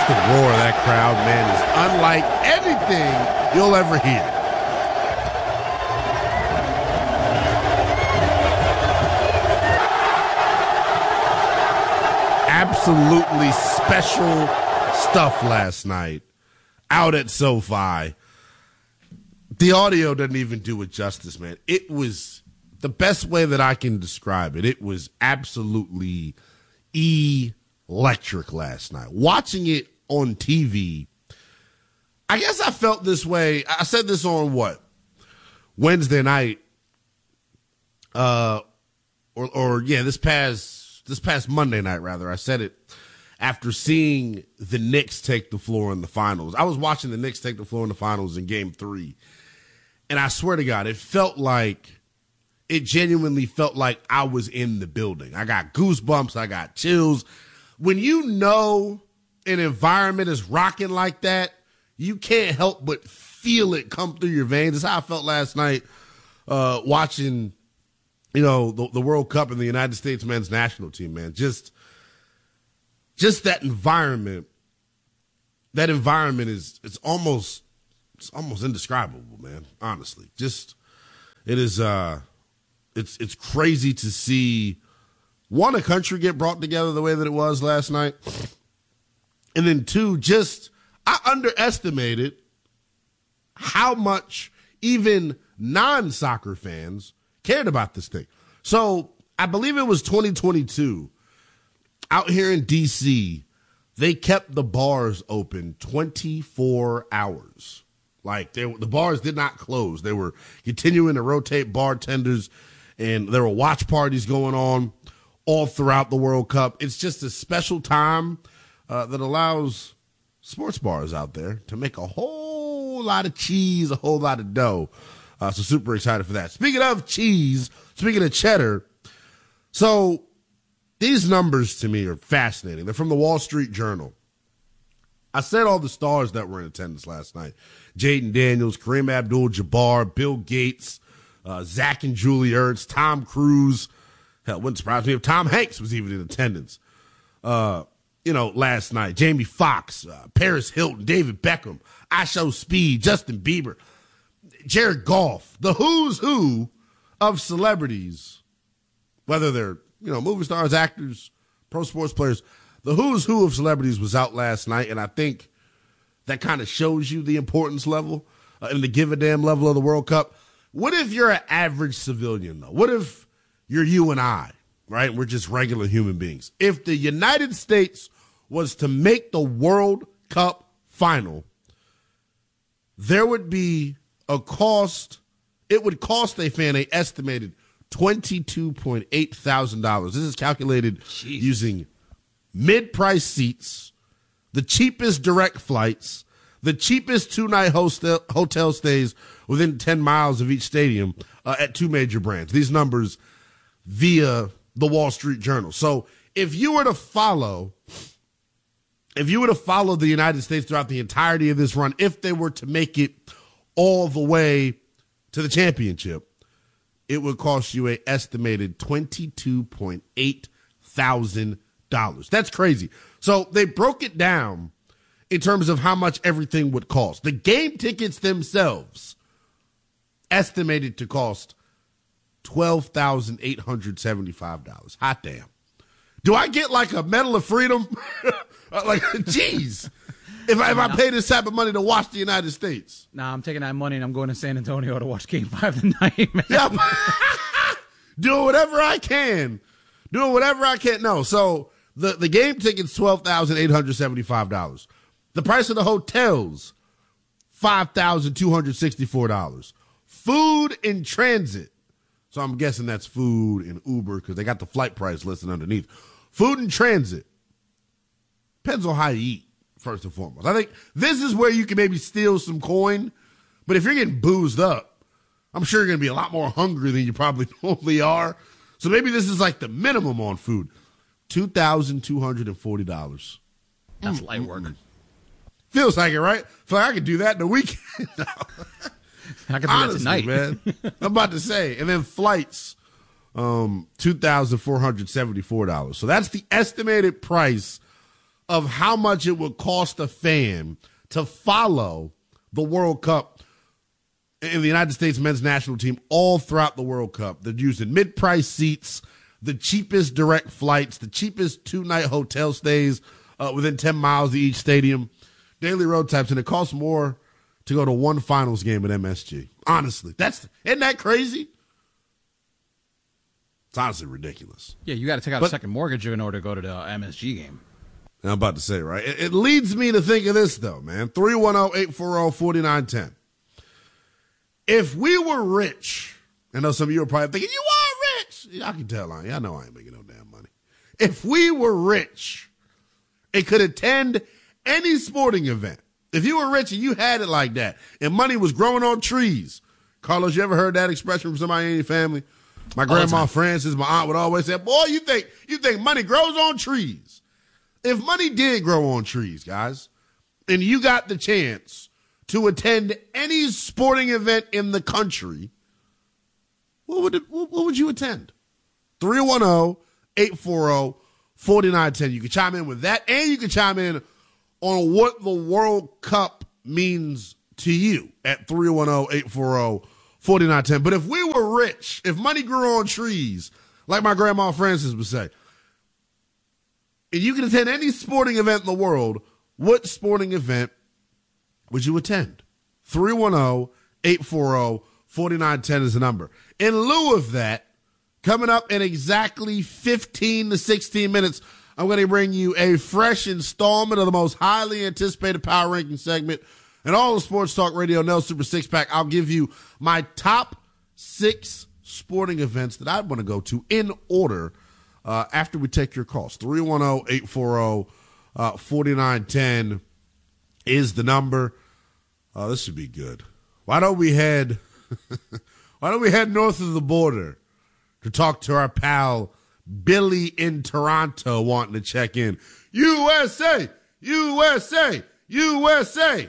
the roar of that crowd, man, is unlike anything you'll ever hear. Absolutely special stuff last night out at SoFi. The audio doesn't even do it justice, man. It was the best way that I can describe it. It was absolutely electric last night. Watching it on TV, I guess I felt this way. I said this on Wednesday night, this past Monday night, rather. I said it after seeing the Knicks take the floor in the finals. I was watching the Knicks take the floor in the finals in Game 3, and I swear to God, it genuinely felt like I was in the building. I got goosebumps. I got chills. When you know an environment is rocking like that, you can't help but feel it come through your veins. That's how I felt last night watching, the World Cup and the United States men's national team, man. Just that environment. That environment it's almost indescribable, man. Honestly, it's crazy to see a country get brought together the way that it was last night, and then two, I underestimated how much even non-soccer fans cared about this thing. So I believe it was 2022 out here in D.C., they kept the bars open 24 hours. Like the bars did not close. They were continuing to rotate bartenders, and there were watch parties going on all throughout the World Cup. It's just a special time that allows sports bars out there to make a whole lot of cheese, a whole lot of dough. So super excited for that. Speaking of cheese, speaking of cheddar, so these numbers to me are fascinating. They're from the Wall Street Journal. I said all the stars that were in attendance last night. Jaden Daniels, Kareem Abdul-Jabbar, Bill Gates, Zach and Julie Ertz, Tom Cruise. Hell, it wouldn't surprise me if Tom Hanks was even in attendance. Last night. Jamie Foxx, Paris Hilton, David Beckham, Isho Speed, Justin Bieber, Jared Goff, the who's who of celebrities, whether they're, movie stars, actors, pro sports players, the who's who of celebrities was out last night, and I think that kind of shows you the importance level and the give a damn level of the World Cup. What if you're an average civilian, though? What if you're you and I, right? We're just regular human beings. If the United States was to make the World Cup final, there would be a cost. It would cost a fan an estimated $22.8 thousand. This is calculated using mid-price seats, the cheapest direct flights, the cheapest two-night hotel stays within 10 miles of each stadium at two major brands. These numbers via the Wall Street Journal. So if you were to follow the United States throughout the entirety of this run, if they were to make it all the way to the championship, it would cost you an estimated $22.8 thousand. That's crazy. So they broke it down in terms of how much everything would cost. The game tickets themselves estimated to cost $12,875. Hot damn. Do I get like a Medal of Freedom? Geez. If I pay this type of money to watch the United States. Nah, I'm taking that money and I'm going to San Antonio to watch Game 5 tonight, man. Yep. Doing whatever I can. No, so the game ticket's $12,875. The price of the hotels, $5,264. Food in transit. So I'm guessing that's food in Uber because they got the flight price listed underneath. Food in transit. Depends on how you eat, first and foremost. I think this is where you can maybe steal some coin, but if you're getting boozed up, I'm sure you're going to be a lot more hungry than you probably normally are. So maybe this is like the minimum on food. $2,240. That's light work. Feels like it, right? Feel like I could do that in a weekend. I could do that tonight, man. I'm about to say. And then flights, $2,474. So that's the estimated price of how much it would cost a fan to follow the World Cup in the United States men's national team all throughout the World Cup. They're using mid-price seats, the cheapest direct flights, the cheapest 2-night hotel stays within 10 miles of each stadium, daily road types, and it costs more to go to one finals game at MSG. Honestly, isn't that crazy? It's honestly ridiculous. Yeah, you got to take out a second mortgage in order to go to the MSG game. I'm about to say, right? It leads me to think of this, though, man. 310-840-4910. If we were rich, I know some of you are probably thinking, you are rich. I can tell, I know I ain't making no damn money. If we were rich and could attend any sporting event, if you were rich and you had it like that, and money was growing on trees, Carlos, you ever heard that expression from somebody in your family? My grandma Frances, my aunt would always say, boy, you think money grows on trees. If money did grow on trees, guys, and you got the chance to attend any sporting event in the country, what would you attend? 310-840-4910. You can chime in with that, and you can chime in on what the World Cup means to you at 310-840-4910. But if we were rich, if money grew on trees, like my grandma Frances would say, and you can attend any sporting event in the world, what sporting event would you attend? 310-840-4910 is the number. In lieu of that, coming up in exactly 15 to 16 minutes, I'm going to bring you a fresh installment of the most highly anticipated power ranking segment in all of Sports Talk Radio, Nell Super Six Pack. I'll give you my top 6 sporting events that I want to go to in order after we take your calls. 310-840-4910 is the number. This should be good. Why don't we head north of the border to talk to our pal Billy in Toronto wanting to check in. USA, USA, USA.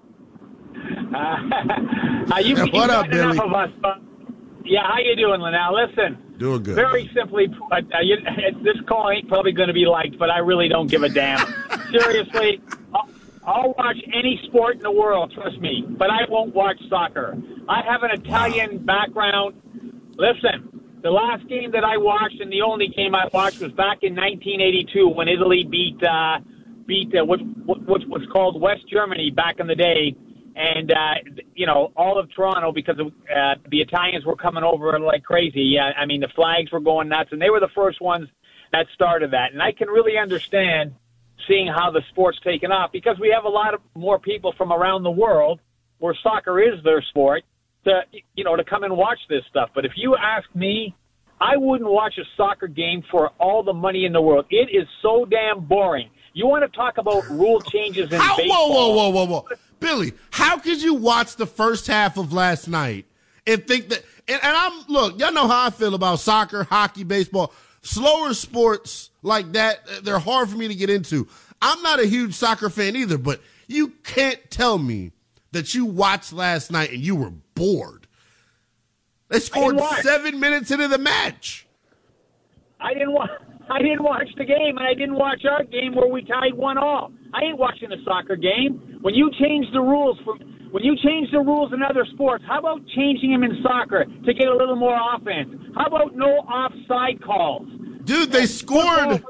What up, Billy? Yeah, how you doing, Linnell? Listen. Doing good. Very simply, this call ain't probably going to be liked, but I really don't give a damn. Seriously, I'll watch any sport in the world, trust me, but I won't watch soccer. I have an Italian background. Listen, the last game that I watched and the only game I watched was back in 1982 when Italy beat what was called West Germany back in the day. And, all of Toronto, because the Italians were coming over like crazy. I mean, the flags were going nuts, and they were the first ones that started that. And I can really understand seeing how the sport's taken off because we have a lot of more people from around the world where soccer is their sport to come and watch this stuff. But if you ask me, I wouldn't watch a soccer game for all the money in the world. It is so damn boring. You want to talk about rule changes in baseball? Whoa. Billy, how could you watch the first half of last night and think that look, y'all know how I feel about soccer, hockey, baseball, slower sports like that, they're hard for me to get into. I'm not a huge soccer fan either, but you can't tell me that you watched last night and you were bored. They scored 7 minutes into the match. I didn't watch the game, and I didn't watch our game where we tied 1-1. I ain't watching a soccer game. When you change the rules in other sports, how about changing them in soccer to get a little more offense? How about no offside calls? Dude, they scored.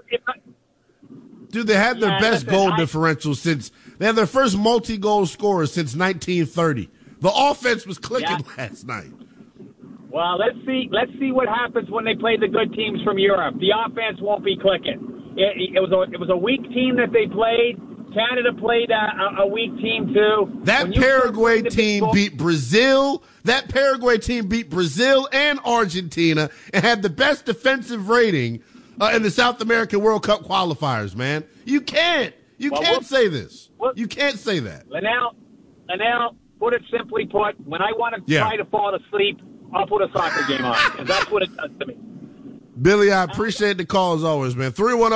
Dude, they had their best goal differential since they had their first multi-goal scorer since 1930. The offense was clicking last night. Well, let's see what happens when they play the good teams from Europe. The offense won't be clicking. It was a weak team that they played. Canada played a weak team too. That Paraguay team beat Brazil. That Paraguay team beat Brazil and Argentina and had the best defensive rating in the South American World Cup qualifiers. Man, you can't say this. You can't say that. Linnell, put it simply put, when I want to try to fall asleep, I'll put a soccer game on, because that's what it does to me. Billy, I appreciate the call as always, man.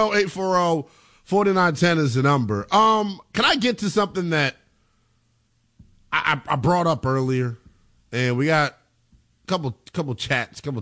310-840-4910 is the number. Can I get to something that I brought up earlier? And we got a couple chats in the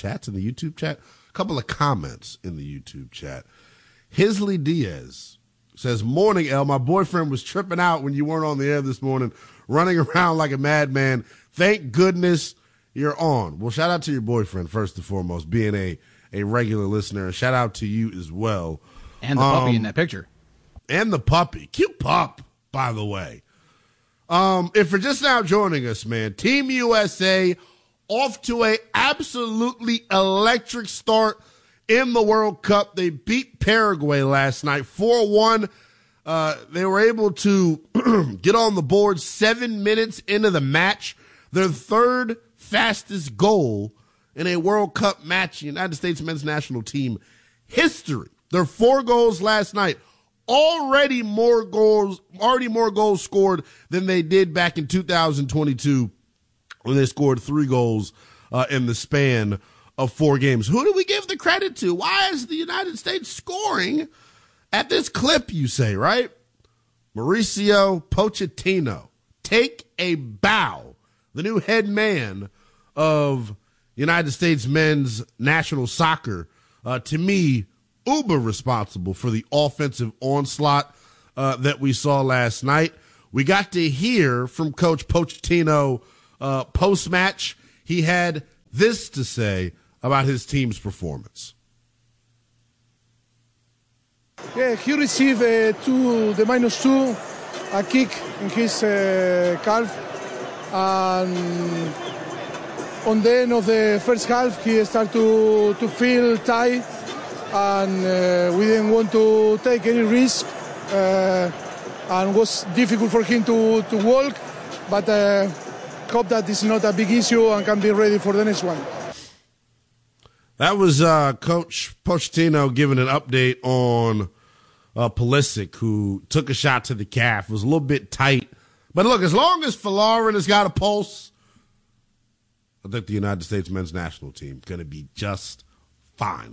YouTube chat, a couple of comments in the YouTube chat. Hisley Diaz says, morning, L. My boyfriend was tripping out when you weren't on the air this morning, running around like a madman. Thank goodness you're on. Well, shout out to your boyfriend, first and foremost, being a regular listener. And shout out to you as well. And the puppy in that picture. And the puppy. Cute pup, by the way. If you're just now joining us, man, Team USA off to a absolutely electric start in the World Cup. They beat Paraguay last night 4-1. They were able to get on the board 7 minutes into the match. Their third fastest goal in a World Cup match in United States men's national team history. Their 4 goals last night. Already more goals scored than they did back in 2022 when they scored 3 goals in the span of 4 games. Who do we give the credit to? Why is the United States scoring at this clip, you say, right? Mauricio Pochettino. Take a bow. The new head man of United States men's national soccer, to me, uber responsible for the offensive onslaught that we saw last night. We got to hear from Coach Pochettino post-match. He had this to say about his team's performance. Yeah, he received the -2, a kick in his calf. And on the end of the first half, he started to feel tight. And we didn't want to take any risk, and it was difficult for him to walk, but hope that it's not a big issue and can be ready for the next one. That was Coach Pochettino giving an update on Pulisic, who took a shot to the calf. It was a little bit tight. But look, as long as Folarin has got a pulse, I think the United States men's national team is going to be just fine.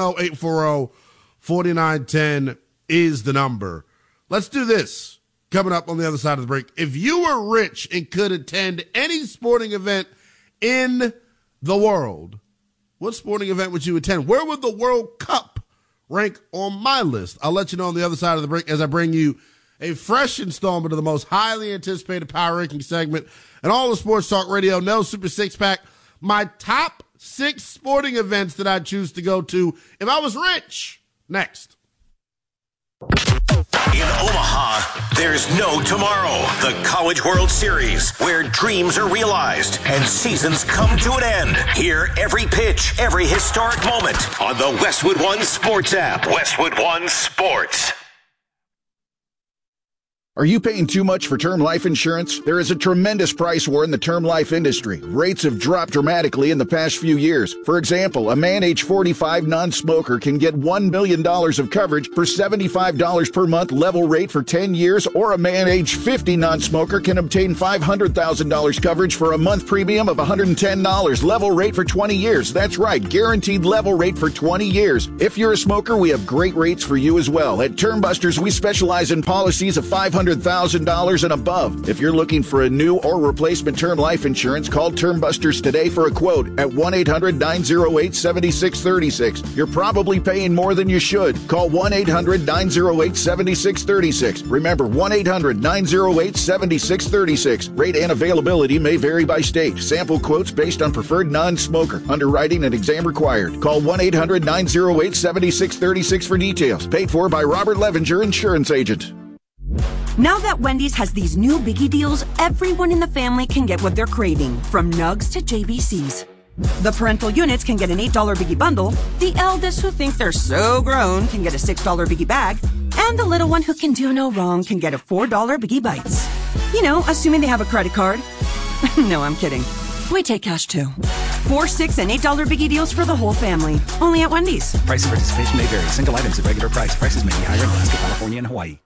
310-840-4910 is the number. Let's do this. Coming up on the other side of the break. If you were rich and could attend any sporting event in the world, what sporting event would you attend? Where would the World Cup rank on my list? I'll let you know on the other side of the break as I bring you a fresh installment of the most highly anticipated power ranking segment and all the sports talk radio. No Super Six Pack. My top 6 sporting events that I'd choose to go to if I was rich. Next. In Omaha, there's no tomorrow. The College World Series, where dreams are realized and seasons come to an end. Hear every pitch, every historic moment on the Westwood One Sports app. Westwood One Sports. Are you paying too much for term life insurance? There is a tremendous price war in the term life industry. Rates have dropped dramatically in the past few years. For example, a man age 45 non-smoker can get $1 million of coverage for $75 per month level rate for 10 years, or a man age 50 non-smoker can obtain $500,000 coverage for a month premium of $110 level rate for 20 years. That's right, guaranteed level rate for 20 years. If you're a smoker, we have great rates for you as well. At Term Busters, we specialize in policies of $500,000 and above. If you're looking for a new or replacement term life insurance, call Term Busters today for a quote at 1-800-908-7636. You're probably paying more than you should. Call 1-800-908-7636. Remember, 1-800-908-7636. Rate and availability may vary by state. Sample quotes based on preferred non-smoker. Underwriting and exam required. Call 1-800-908-7636 for details. Paid for by Robert Levenger, insurance agent. Now that Wendy's has these new biggie deals, everyone in the family can get what they're craving, from nugs to JBCs. The parental units can get an $8 biggie bundle, the eldest who think they're so grown can get a $6 biggie bag, and the little one who can do no wrong can get a $4 biggie bites. You know, assuming they have a credit card. No, I'm kidding. We take cash too. $4, $6, and $8 biggie deals for the whole family. Only at Wendy's. Price and participation may vary. Single items at regular price. Prices may be higher in Alaska, California, and Hawaii.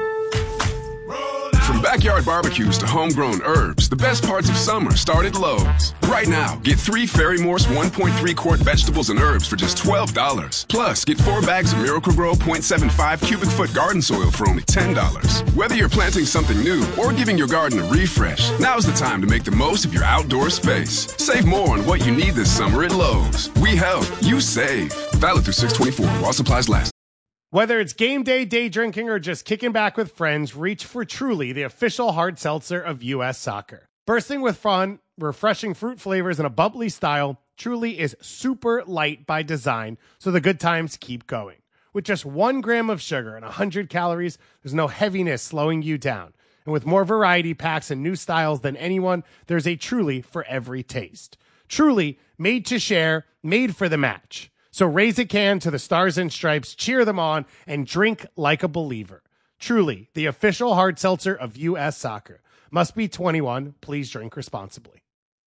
From backyard barbecues to homegrown herbs, the best parts of summer start at Lowe's. Right now, get 3 Ferry-Morse 1.3 quart vegetables and herbs for just $12. Plus, get 4 bags of Miracle-Gro 0.75 cubic foot garden soil for only $10. Whether you're planting something new or giving your garden a refresh, now's the time to make the most of your outdoor space. Save more on what you need this summer at Lowe's. We help, you save. Valid through 6/24 while supplies last. Whether it's game day, day drinking, or just kicking back with friends, reach for Truly, the official hard seltzer of U.S. Soccer. Bursting with fun, refreshing fruit flavors, and a bubbly style, Truly is super light by design, so the good times keep going. With just 1 gram of sugar and 100 calories, there's no heaviness slowing you down. And with more variety packs and new styles than anyone, there's a Truly for every taste. Truly, made to share, made for the match. So raise a can to the Stars and Stripes, cheer them on, and drink like a believer. Truly, the official hard seltzer of U.S. Soccer. Must be 21. Please drink responsibly.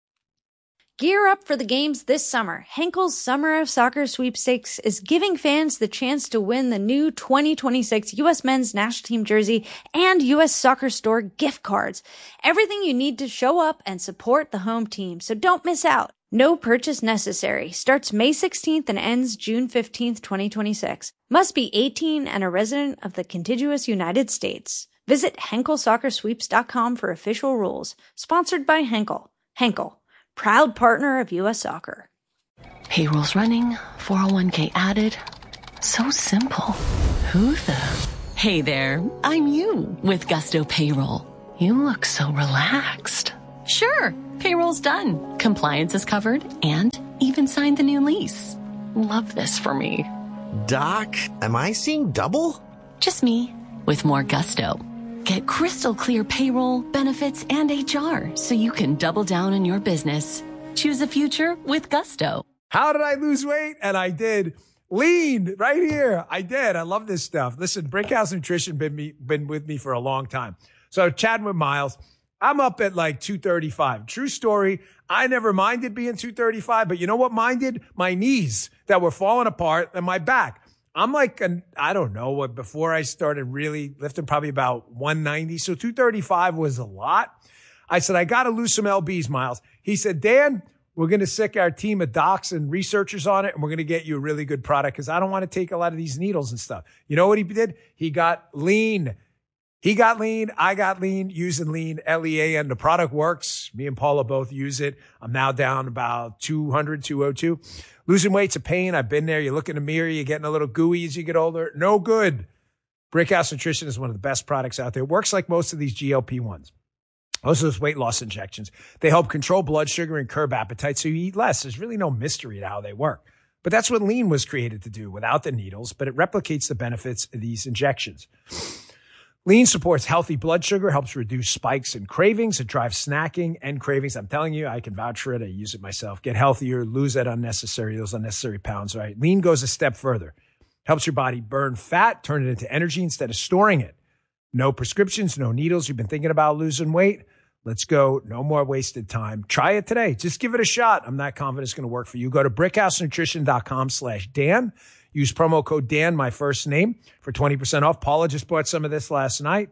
Gear up for the games this summer. Henkel's Summer of Soccer Sweepstakes is giving fans the chance to win the new 2026 U.S. Men's National Team jersey and U.S. Soccer Store gift cards. Everything you need to show up and support the home team, so don't miss out. No purchase necessary. Starts May 16th and ends June 15th, 2026. Must be 18 and a resident of the contiguous United States. Visit HenkelSoccerSweeps.com for official rules. Sponsored by Henkel. Henkel, proud partner of U.S. Soccer. Payroll's running, 401k added. So simple. Who the? Hey there, I'm you with Gusto Payroll. You look so relaxed. Sure, payroll's done. Compliance is covered and even signed the new lease. Love this for me. Doc, am I seeing double? Just me with more Gusto. Get crystal clear payroll, benefits, and HR so you can double down on your business. Choose a future with Gusto. How did I lose weight? And I did. Lean right here. I did. I love this stuff. Listen, Brickhouse Nutrition been with me for a long time. So chatting with Miles, I'm up at like 235. True story. I never minded being 235, but you know what minded? My knees that were falling apart and my back. I'm like, I don't know, before I started really lifting, probably about 190. So 235 was a lot. I said, I got to lose some LBs, Miles. He said, Dan, we're going to sick our team of docs and researchers on it, and we're going to get you a really good product because I don't want to take a lot of these needles and stuff. You know what he did? He got lean. He got lean. I got lean using lean, LEAN. The product works. Me and Paula both use it. I'm now down about 200, 202. Losing weight's a pain. I've been there. You look in the mirror. You're getting a little gooey as you get older. No good. Brickhouse Nutrition is one of the best products out there. It works like most of these GLP-1s. Most of those weight loss injections. They help control blood sugar and curb appetite so you eat less. There's really no mystery to how they work. But that's what lean was created to do without the needles, but it replicates the benefits of these injections. Lean supports healthy blood sugar, helps reduce spikes and cravings. It drives snacking and cravings. I'm telling you, I can vouch for it. I use it myself. Get healthier, lose those unnecessary pounds, right? Lean goes a step further. Helps your body burn fat, turn it into energy instead of storing it. No prescriptions, no needles. You've been thinking about losing weight? Let's go. No more wasted time. Try it today. Just give it a shot. I'm not confident it's going to work for you. Go to brickhousenutrition.com/Dan. Use promo code Dan, my first name, for 20% off. Paula just bought some of this last night.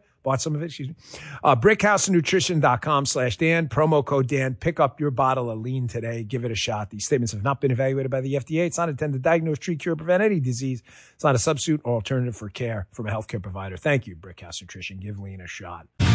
Brickhousenutrition.com/Dan. Promo code Dan. Pick up your bottle of lean today. Give it a shot. These statements have not been evaluated by the FDA. It's not intended to diagnose, treat, cure, or prevent any disease. It's not a substitute or alternative for care from a healthcare provider. Thank you, Brickhouse Nutrition. Give lean a shot.